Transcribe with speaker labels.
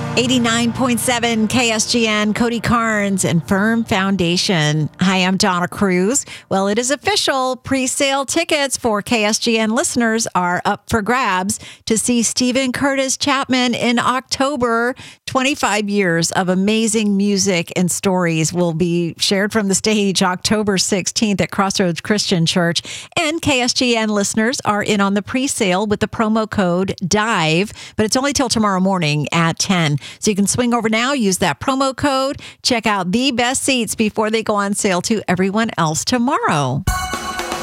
Speaker 1: 89.7 KSGN, Cody Carnes, and Firm Foundation. Hi, I'm Donna Cruz. Well, it is official. Pre-sale tickets for KSGN listeners are up for grabs to see Steven Curtis Chapman in October. 25 years of amazing music and stories will be shared from the stage October 16th at Crossroads Christian Church. And KSGN listeners are in on the pre-sale with the promo code DIVE, but it's only till tomorrow morning at 10. So you can swing over now, use that promo code, check out the best seats before they go on sale to everyone else tomorrow.